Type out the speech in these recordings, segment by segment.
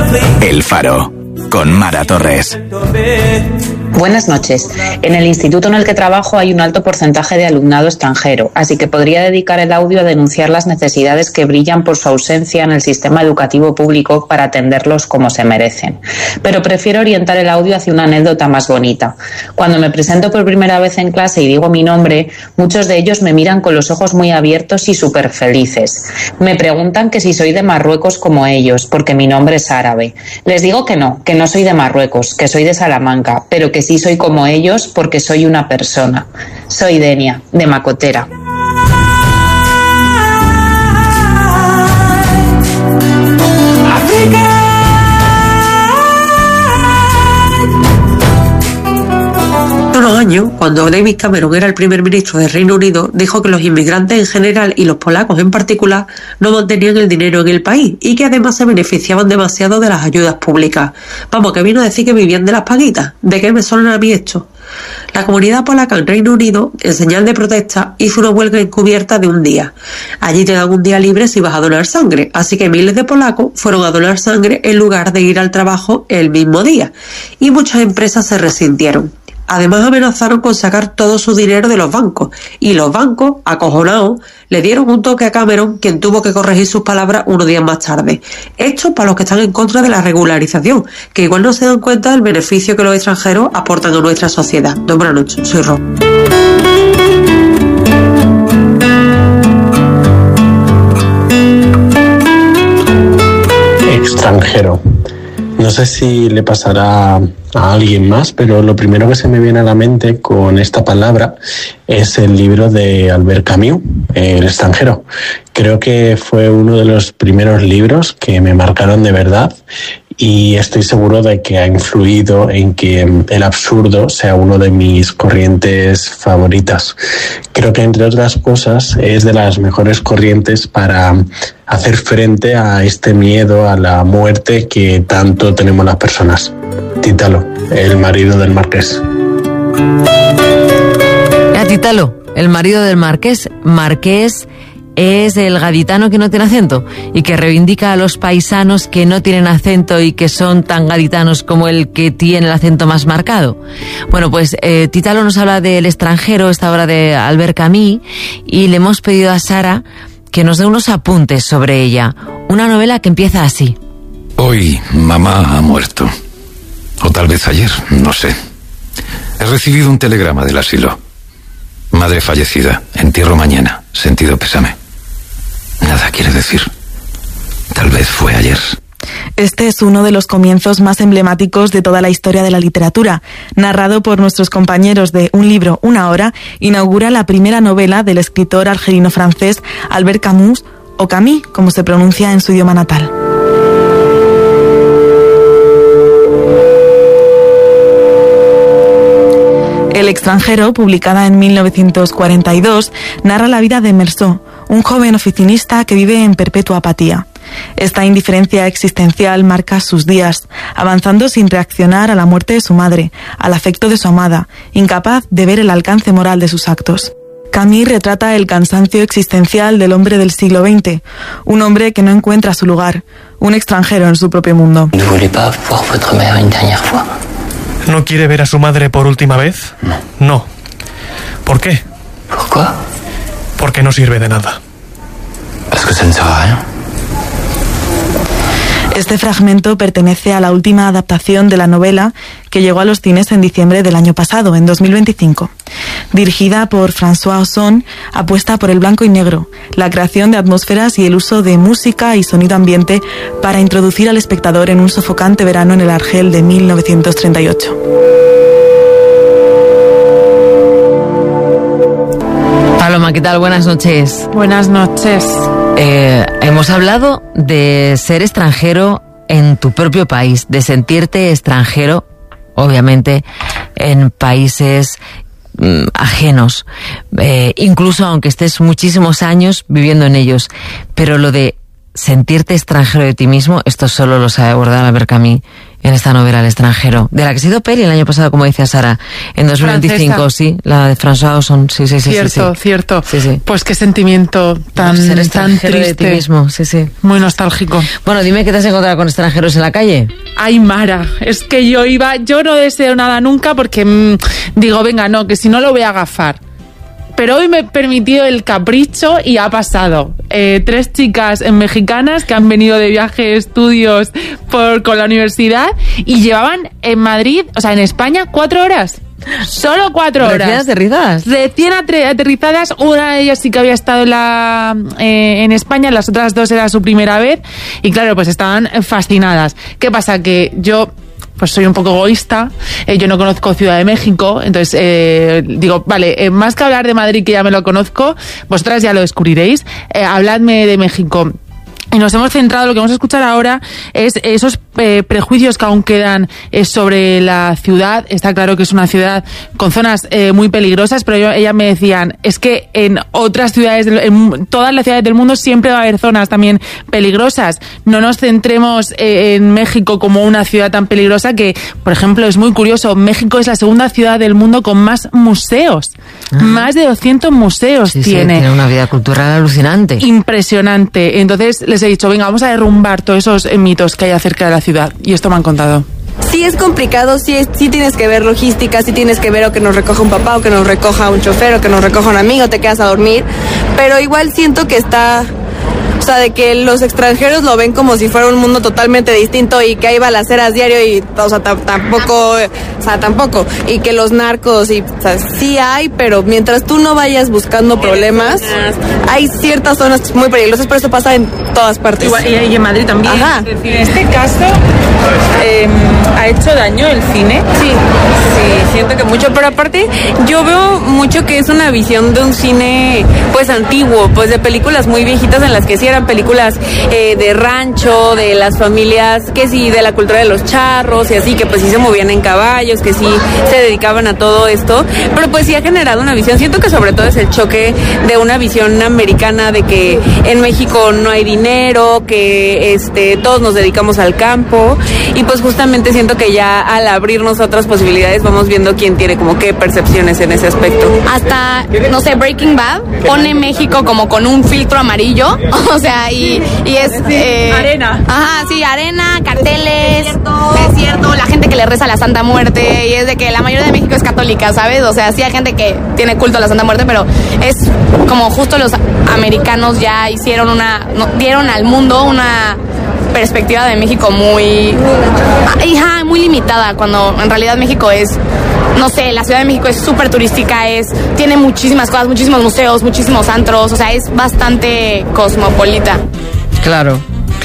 El Faro, con Mara Torres. Buenas noches. En el instituto en el que trabajo hay un alto porcentaje de alumnado extranjero, así que podría dedicar el audio a denunciar las necesidades que brillan por su ausencia en el sistema educativo público para atenderlos como se merecen. Pero prefiero orientar el audio hacia una anécdota más bonita. Cuando me presento por primera vez en clase y digo mi nombre, muchos de ellos me miran con los ojos muy abiertos y súper felices. Me preguntan que si soy de Marruecos como ellos, porque mi nombre es árabe. Les digo que no soy de Marruecos, que soy de Salamanca, pero que sí soy como ellos porque soy una persona. Soy Denia, de Macotera. Hace unos años, cuando David Cameron era el primer ministro del Reino Unido, dijo que los inmigrantes en general y los polacos en particular no mantenían el dinero en el país y que además se beneficiaban demasiado de las ayudas públicas. Vamos, que vino a decir que vivían de las paguitas. ¿De qué me suena a mí esto? La comunidad polaca en Reino Unido, en señal de protesta, hizo una huelga encubierta de un día. Allí te dan un día libre si vas a donar sangre, así que miles de polacos fueron a donar sangre en lugar de ir al trabajo el mismo día. Y muchas empresas se resintieron. Además amenazaron con sacar todo su dinero de los bancos, y los bancos, acojonados, le dieron un toque a Cameron, quien tuvo que corregir sus palabras unos días más tarde. Esto para los que están en contra de la regularización, que igual no se dan cuenta del beneficio que los extranjeros aportan a nuestra sociedad. Buenas noches, soy Ro. Extranjero. No sé si le pasará a alguien más, pero lo primero que se me viene a la mente con esta palabra es el libro de Albert Camus, El extranjero. Creo que fue uno de los primeros libros que me marcaron de verdad y estoy seguro de que ha influido en que el absurdo sea uno de mis corrientes favoritas. Creo que, entre otras cosas, es de las mejores corrientes para hacer frente a este miedo a la muerte que tanto tenemos las personas. Títalo, el marido del marqués. Títalo, el marido del marqués. Marqués es el gaditano que no tiene acento y que reivindica a los paisanos que no tienen acento y que son tan gaditanos como el que tiene el acento más marcado. Bueno, pues Títalo nos habla del extranjero, esta obra de Albert Camus, y le hemos pedido a Sara que nos dé unos apuntes sobre ella. Una novela que empieza así. Hoy mamá ha muerto. O tal vez ayer, no sé. He recibido un telegrama del asilo. Madre fallecida, entierro mañana, sentido pésame. Nada quiere decir. Tal vez fue ayer. Este es uno de los comienzos más emblemáticos de toda la historia de la literatura. Narrado por nuestros compañeros de Un libro, una hora, inaugura la primera novela del escritor argelino-francés Albert Camus, o Camus, como se pronuncia en su idioma natal. El extranjero, publicada en 1942, narra la vida de Meursault, un joven oficinista que vive en perpetua apatía. Esta indiferencia existencial marca sus días, avanzando sin reaccionar a la muerte de su madre, al afecto de su amada, incapaz de ver el alcance moral de sus actos. Camus retrata el cansancio existencial del hombre del siglo XX, un hombre que no encuentra su lugar, un extranjero en su propio mundo. ¿No quiere ver a su madre por última vez? No. ¿Por qué? Porque no sirve de nada. Este fragmento pertenece a la última adaptación de la novela que llegó a los cines en diciembre del año pasado, en 2025. Dirigida por François Ozon, apuesta por el blanco y negro, la creación de atmósferas y el uso de música y sonido ambiente para introducir al espectador en un sofocante verano en el Argel de 1938. Paloma, ¿qué tal? Buenas noches. Buenas noches. Hemos hablado de ser extranjero en tu propio país, de sentirte extranjero, obviamente, en países ajenos, incluso aunque estés muchísimos años viviendo en ellos. Pero lo de sentirte extranjero de ti mismo, esto solo lo sabe abordar Albert Camus en esta novela El extranjero, de la que se hizo peli el año pasado, como decía Sara, en 2025, Francesa. sí, la de François Ozon, sí. Cierto. Sí. Pues qué sentimiento tan Ser tan extranjero de ti triste, mismo, sí. muy nostálgico. Bueno, dime qué te has encontrado con extranjeros en la calle. Ay, Mara, es que yo no deseo nada nunca porque digo, venga, no, que si no lo voy a agafar. Pero hoy me he permitido el capricho y ha pasado. 3 chicas mexicanas que han venido de viaje de estudios con la universidad y llevaban en Madrid, o sea, en España, 4 horas. Solo 4 horas. ¿Recién aterrizadas? Recién aterrizadas. Una de ellas sí que había estado en España, las otras 2 era su primera vez. Y claro, pues estaban fascinadas. ¿Qué pasa? Que yo... pues soy un poco egoísta, yo no conozco Ciudad de México, entonces digo, vale, más que hablar de Madrid, que ya me lo conozco, vosotras ya lo descubriréis, habladme de México. Y nos hemos centrado, lo que vamos a escuchar ahora es esos prejuicios que aún quedan sobre la ciudad. Está claro que es una ciudad con zonas muy peligrosas, pero ellas me decían, es que en otras ciudades, en todas las ciudades del mundo siempre va a haber zonas también peligrosas. No nos centremos en México como una ciudad tan peligrosa que, por ejemplo, es muy curioso, México es la segunda ciudad del mundo con más museos. Más de 200 museos tiene. Sí, tiene una vida cultural alucinante. Impresionante. Entonces les he dicho, venga, vamos a derrumbar todos esos mitos que hay acerca de la ciudad. Y esto me han contado. Sí es complicado, sí tienes que ver logística, sí tienes que ver o que nos recoja un papá, o que nos recoja un chofer, o que nos recoja un amigo, te quedas a dormir. Pero igual siento que está... O sea, de que los extranjeros lo ven como si fuera un mundo totalmente distinto y que hay balaceras diario y, o sea, tampoco, y que los narcos, y, o sea, sí hay, pero mientras tú no vayas buscando problemas, hay ciertas zonas muy peligrosas, pero eso pasa en todas partes. Igual, y en Madrid también. Ajá. En este caso, ¿ha hecho daño el cine? Sí, siento que mucho, pero aparte yo veo mucho que es una visión de un cine pues antiguo, pues de películas muy viejitas en las que sí eran películas de rancho, de las familias, que sí, de la cultura de los charros y así, que pues sí se movían en caballos, que sí se dedicaban a todo esto, pero pues sí ha generado una visión, siento que sobre todo es el choque de una visión americana de que en México no hay dinero, que todos nos dedicamos al campo, y pues justamente siento que ya al abrirnos otras posibilidades vamos viendo quién tiene como qué percepciones en ese aspecto. Hasta, no sé, Breaking Bad pone México como con un filtro amarillo, o sea, y es... arena. Ajá, sí, arena, carteles, desierto, la gente que le reza a la Santa Muerte, y es de que la mayoría de México es católica, ¿sabes? O sea, sí hay gente que tiene culto a la Santa Muerte, pero es como justo los americanos ya dieron al mundo una perspectiva de México muy limitada, cuando en realidad México es, no sé, la Ciudad de México es súper turística, tiene muchísimas cosas, muchísimos museos, muchísimos antros, o sea, es bastante cosmopolita. Claro.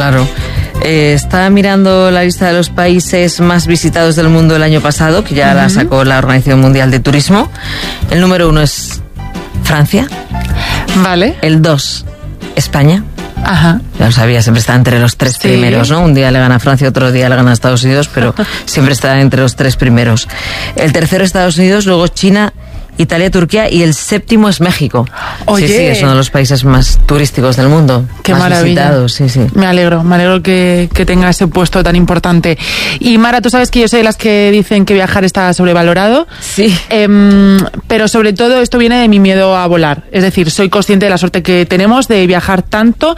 Estaba mirando la lista de los países más visitados del mundo el año pasado, que ya la sacó la Organización Mundial de Turismo. El número 1 es Francia. Vale. El 2, España. Ajá. Ya lo sabía, siempre está entre los 3 primeros, ¿no? Un día le gana a Francia, otro día le gana a Estados Unidos, pero siempre está entre los 3 primeros. El tercero, Estados Unidos, luego China, Italia, Turquía, y el 7º es México. Oye. Sí, es uno de los países más turísticos del mundo. Qué más maravilla. Visitados, sí. Me alegro que tenga ese puesto tan importante. Y Mara, tú sabes que yo soy de las que dicen que viajar está sobrevalorado. Sí. Pero sobre todo esto viene de mi miedo a volar. Es decir, soy consciente de la suerte que tenemos de viajar tanto,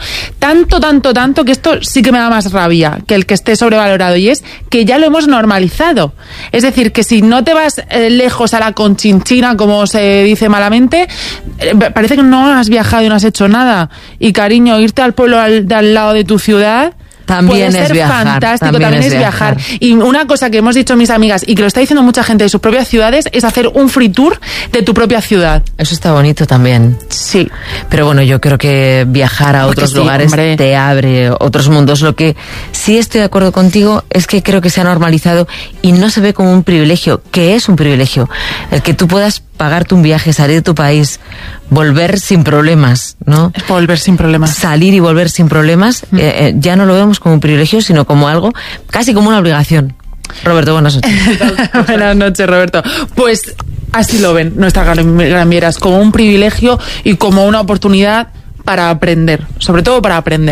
que esto sí que me da más rabia que el que esté sobrevalorado, y es que ya lo hemos normalizado. Es decir, que si no te vas lejos a la Conchinchina, como se dice malamente, parece que no has viajado y no has hecho nada. Y cariño, irte al pueblo de al lado de tu ciudad también puede es ser viajar, fantástico, también es viajar. Y una cosa que hemos dicho mis amigas y que lo está diciendo mucha gente de sus propias ciudades es hacer un free tour de tu propia ciudad. Eso está bonito también. Sí. Pero bueno, yo creo que viajar a otros lugares, hombre, te abre otros mundos. Lo que sí estoy de acuerdo contigo es que creo que se ha normalizado y no se ve como un privilegio, que es un privilegio. El que tú puedas pagarte un viaje, salir de tu país, volver sin problemas, ¿no? Volver sin problemas. Salir y volver sin problemas, ya no lo vemos como un privilegio, sino como algo, casi como una obligación. Roberto, buenas noches. Buenas noches, Roberto. Pues así lo ven nuestras granvieras, como un privilegio y como una oportunidad para aprender, sobre todo para aprender.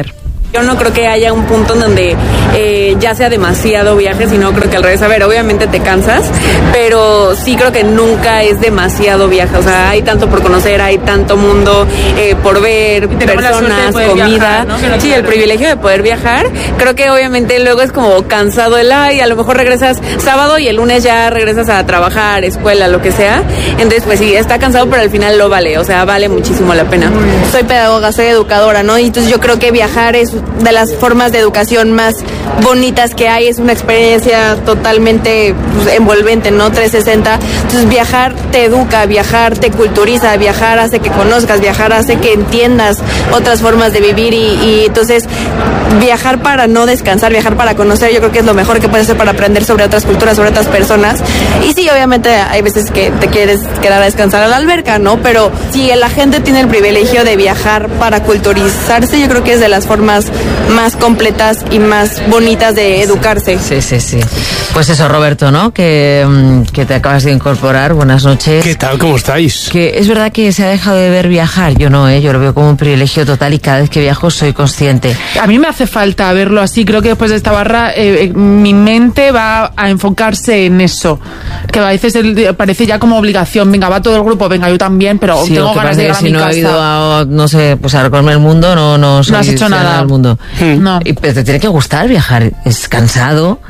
Yo no creo que haya un punto en donde ya sea demasiado viaje, sino creo que al revés. A ver, obviamente te cansas, pero sí creo que nunca es demasiado viaje. O sea, hay tanto por conocer, hay tanto mundo por ver, personas, comida. Viajar, ¿no? Sí, el privilegio de poder viajar. Creo que obviamente luego es como cansado y a lo mejor regresas sábado y el lunes ya regresas a trabajar, escuela, lo que sea. Entonces, pues sí, está cansado, pero al final lo vale. O sea, vale muchísimo la pena. Soy pedagoga, soy educadora, ¿no? Y entonces yo creo que viajar es de las formas de educación más bonitas que hay, es una experiencia totalmente envolvente, ¿no? 360. Entonces viajar te educa, viajar te culturiza, viajar hace que conozcas, viajar hace que entiendas otras formas de vivir y entonces viajar para no descansar, viajar para conocer, yo creo que es lo mejor que puedes hacer para aprender sobre otras culturas, sobre otras personas. Y sí, obviamente hay veces que te quieres quedar a descansar a la alberca, ¿no? Pero si la gente tiene el privilegio de viajar para culturizarse, yo creo que es de las formas más completas y más bonitas de educarse. Sí. Pues eso, Roberto, ¿no? Que te acabas de incorporar. Buenas noches. ¿Qué tal? ¿Cómo estáis? Que es verdad que se ha dejado de ver viajar. Yo no, yo lo veo como un privilegio total y cada vez que viajo soy consciente. A mí me hace falta verlo así. Creo que después de esta barra mi mente va a enfocarse en eso. Que a veces parece ya como obligación. Venga, va todo el grupo, venga, yo también, pero sí, tengo ganas de ir a mi casa. Si no he ido a, no sé, pues a recorrer el mundo, no has hecho nada del mundo. No. Pero te tiene que gustar viajar. Es cansado,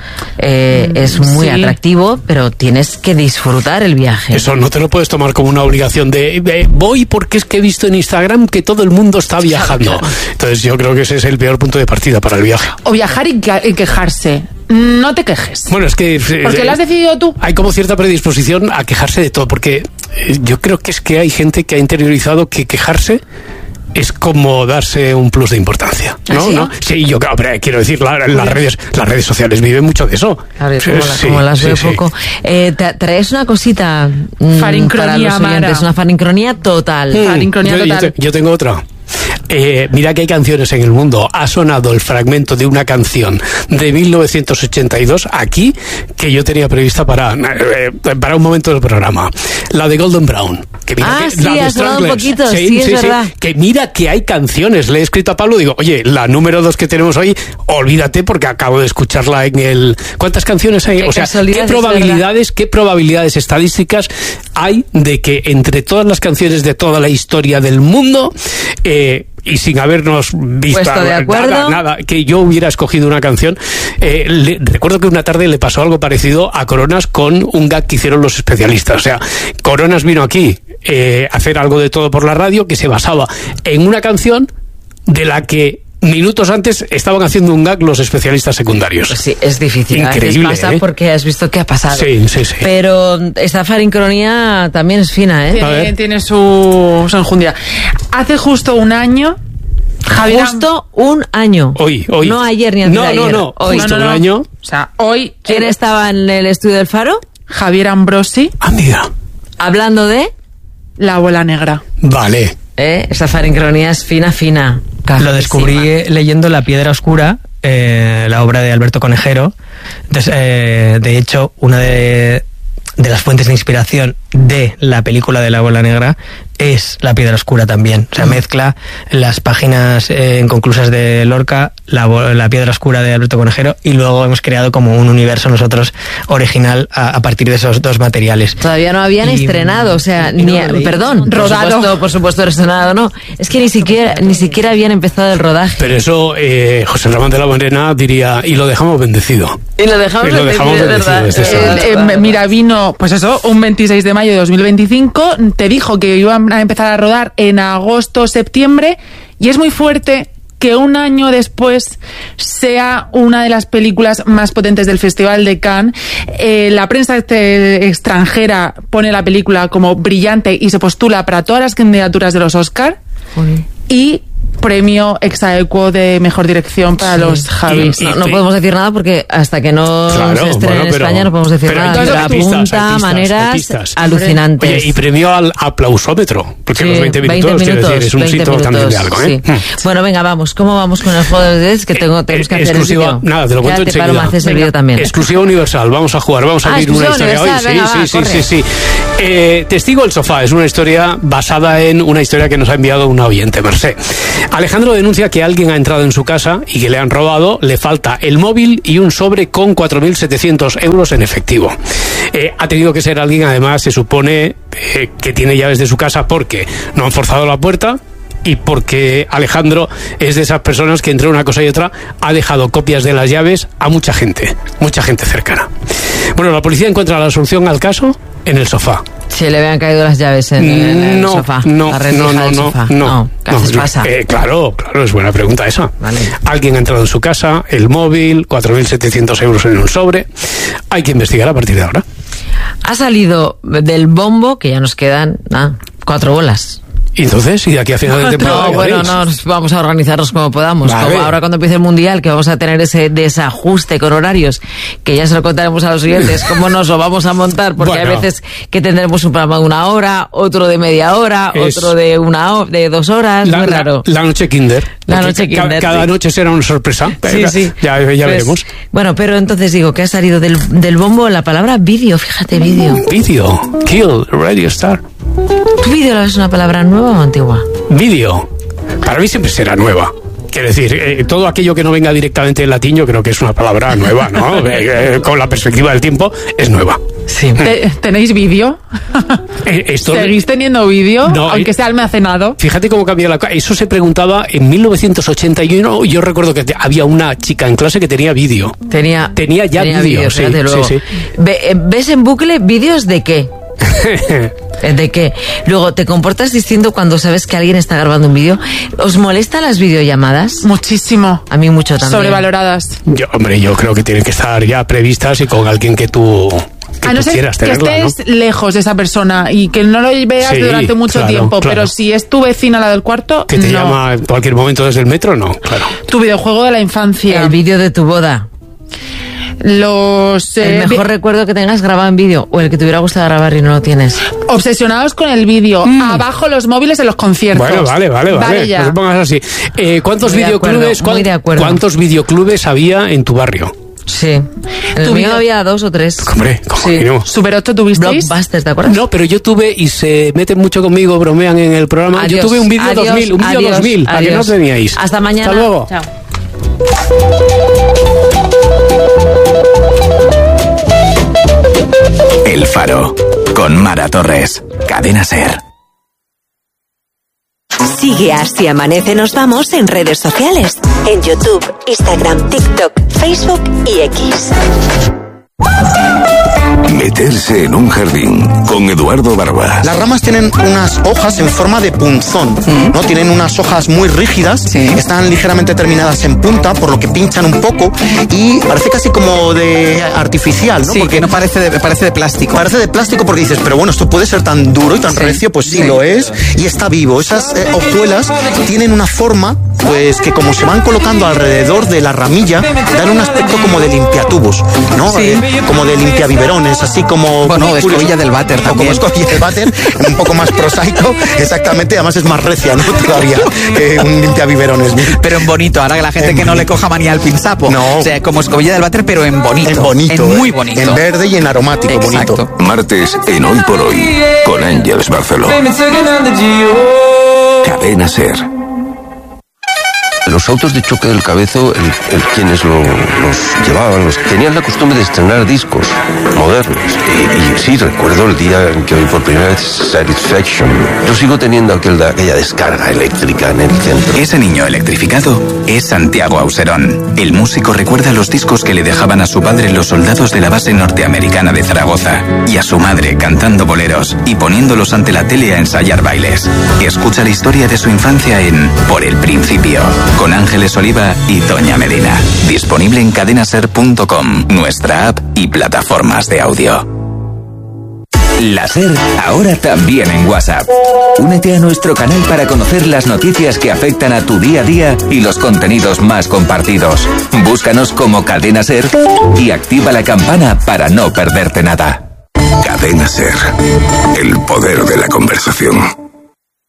es muy atractivo, pero tienes que disfrutar el viaje. Eso no te lo puedes tomar como una obligación de voy porque es que he visto en Instagram que todo el mundo está viajando. Claro. Entonces yo creo que ese es el peor punto de partida para el viaje. O viajar y quejarse. No te quejes. Bueno, es que... porque lo has decidido tú. Hay como cierta predisposición a quejarse de todo, porque yo creo que es que hay gente que ha interiorizado que quejarse es como darse un plus de importancia, ¿no? ¿Sí? ¿No? Sí, yo quiero decir, las redes sociales viven mucho de eso. A ver, como las veo poco. Traes una cosita para los oyentes, una farincronía total. Yo tengo otra. Mira que hay canciones en el mundo. Ha sonado el fragmento de una canción de 1982 aquí que yo tenía prevista para un momento del programa. La de Golden Brown. Que mira sí, ha sonado un poquito. Sí, es verdad. Que mira que hay canciones. Le he escrito a Pablo, digo, oye, la número 2 que tenemos hoy, olvídate porque acabo de escucharla en el... ¿Cuántas canciones hay? O sea, ¿qué probabilidades estadísticas hay de que entre todas las canciones de toda la historia del mundo... y sin habernos visto nada, que yo hubiera escogido una canción. Recuerdo que una tarde le pasó algo parecido a Coronas con un gag que hicieron los especialistas. O sea, Coronas vino aquí a hacer algo de todo por la radio que se basaba en una canción de la que minutos antes estaban haciendo un gag los especialistas secundarios. Pues sí, es difícil. Increíble, a veces pasa porque has visto qué ha pasado. Sí. Pero esta farincronía también es fina, Tiene su enjundia. Hace justo un año... Justo un año. Hoy. No ayer ni antes de ayer. No. Justo un año. O sea, hoy... ¿Quién estaba en el estudio del Faro? Javier Ambrosi. Mira. Hablando de... La bola negra. Vale. Esa farincronía es fina. Lo descubrí leyendo La piedra oscura, la obra de Alberto Conejero. Entonces, de hecho, una de las fuentes de inspiración de la película de La bola negra es La piedra oscura también. O sea, mezcla las páginas inconclusas de Lorca, la piedra oscura de Alberto Conejero, y luego hemos creado como un universo nosotros original a partir de esos dos materiales. Todavía no habían estrenado, o sea, rodado. Por supuesto estrenado, no. Es que ni siquiera habían empezado el rodaje. Pero eso, José Ramón de la Morena diría, y lo dejamos bendecido. Y lo dejamos bendecido. Mira, vino, pues eso, un 26 de mayo de 2025, te dijo que iban a empezar a rodar en agosto, septiembre, y es muy fuerte que un año después sea una de las películas más potentes del Festival de Cannes. La prensa extranjera pone la película como brillante y se postula para todas las candidaturas de los Oscar. Y premio ex aequo de mejor dirección para los Javis. No podemos decir nada porque hasta que no se estrene en España no podemos decir nada. Pero apunta maneras alucinantes. Oye, y premio al aplausómetro, porque los 20 minutos, quiero decir, es un síntoma también de algo. Bueno, venga, vamos. ¿Cómo vamos con el juego de ustedes? Que tenemos que hacer exclusiva, el vídeo. Nada, te lo cuento enseguida. Haces el vídeo también. Exclusiva universal. Vamos a jugar, vamos a abrir una historia hoy. Sí. Testigo el sofá es una historia basada en una historia que nos ha enviado una oyente, Mercé. Alejandro denuncia que alguien ha entrado en su casa y que le han robado, le falta el móvil y un sobre con 4.700 euros en efectivo. Ha tenido que ser alguien, además, se supone que tiene llaves de su casa porque no han forzado la puerta y porque Alejandro es de esas personas que entre una cosa y otra ha dejado copias de las llaves a mucha gente cercana. Bueno, la policía encuentra la solución al caso en el sofá. Se le habían caído las llaves en el sofá. No. ¿Qué haces pasa? Claro, es buena pregunta esa. Vale. Alguien ha entrado en su casa, el móvil, 4.700 euros en un sobre. Hay que investigar a partir de ahora. Ha salido del bombo, que ya nos quedan 4 bolas. ¿Y entonces? ¿Y de aquí a final de temporada? No, bueno, vamos a organizarnos como podamos. Vale. Como ahora cuando empiece el Mundial, que vamos a tener ese desajuste con horarios, que ya se lo contaremos a los oyentes, cómo nos lo vamos a montar, porque hay veces que tendremos un programa de 1 hora, otro de media hora, otro de 2 horas, muy raro. La noche Kinder. La noche Kinder. Cada noche será una sorpresa. Sí. Ya veremos. Bueno, pero entonces digo que ha salido del bombo la palabra vídeo, fíjate, vídeo. Vídeo, Kill, Radio Star. ¿Tu vídeo es una palabra nueva o antigua? Vídeo. Para mí siempre será nueva. Quiero decir, todo aquello que no venga directamente del latín, yo creo que es una palabra nueva, ¿no? Con la perspectiva del tiempo, es nueva. Sí. ¿Tenéis vídeo? ¿Seguís teniendo vídeo? No, aunque sea almacenado. Fíjate cómo cambia la cosa. Eso se preguntaba en 1981. Yo recuerdo que había una chica en clase que tenía vídeo. Tenía vídeo, sí. ¿Ves en bucle vídeos de qué? ¿De qué? Luego, ¿te comportas distinto cuando sabes que alguien está grabando un vídeo? ¿Os molestan las videollamadas? Muchísimo. A mí mucho también. Sobrevaloradas. Yo creo que tienen que estar ya previstas y con alguien que tú... A no ser que estés lejos de esa persona y que no lo veas durante mucho tiempo, pero si es tu vecina la del cuarto, que te llama en cualquier momento desde el metro, no, claro. Tu videojuego de la infancia. El vídeo de tu boda. El mejor recuerdo que tengas grabado en vídeo o el que te hubiera gustado grabar y no lo tienes. Obsesionados con el vídeo. Abajo los móviles de los conciertos. Bueno, vale. Ya. No te pongas así. ¿Cuántos videoclubes había en tu barrio? Sí. En el mío había 2 o 3. Hombre, ¿cómo? ¿Super 8 tuvisteis? Blockbuster, ¿te acuerdas? No, pero yo tuve, y se meten mucho conmigo, bromean en el programa. Yo tuve un vídeo 2000, un vídeo 2000. ¿A que no teníais? Hasta mañana. Hasta luego. Chao. El Faro, con Mara Torres, Cadena SER. Sigue a Si Amanece Nos Vamos en redes sociales, en YouTube, Instagram, TikTok, Facebook y X. Meterse en un jardín con Eduardo Barba. Las ramas tienen unas hojas en forma de punzón, ¿no? Tienen unas hojas muy rígidas, están ligeramente terminadas en punta, por lo que pinchan un poco y parece casi como de artificial, ¿no? Sí, porque no parece de plástico. Parece de plástico porque dices, pero bueno, esto puede ser tan duro y tan recio, pues sí lo es, y está vivo. Esas hojuelas tienen una forma, pues que como se van colocando alrededor de la ramilla, dan un aspecto como de limpiatubos, ¿no? Como de limpiabiberones, así como... Bueno, escobilla del váter también. Como escobilla del váter, un poco más prosaico, exactamente, además es más recia, ¿no? Todavía que un limpiabiberones. Pero en bonito, ahora que la gente que no le coja manía al pinzapo. No. O sea, como escobilla del váter, pero en bonito. En bonito. En muy bonito. En verde y en aromático. Exacto. Bonito. Martes en Hoy por Hoy, con Ángeles Barceló. Cadena SER. Los autos de choque del Cabezo, quienes los llevaban, tenían la costumbre de estrenar discos modernos. Y sí, recuerdo el día en que oí por primera vez Satisfaction. Yo sigo teniendo aquella descarga eléctrica en el centro. Ese niño electrificado es Santiago Auserón. El músico recuerda los discos que le dejaban a su padre los soldados de la base norteamericana de Zaragoza y a su madre cantando boleros y poniéndolos ante la tele a ensayar bailes. Escucha la historia de su infancia en Por el Principio, con Ángeles Oliva y Toña Medina. Disponible en cadenaser.com, nuestra app y plataformas de audio. La SER, ahora también en WhatsApp. Únete a nuestro canal para conocer las noticias que afectan a tu día a día y los contenidos más compartidos. Búscanos como Cadena SER y activa la campana para no perderte nada. Cadena SER, el poder de la conversación.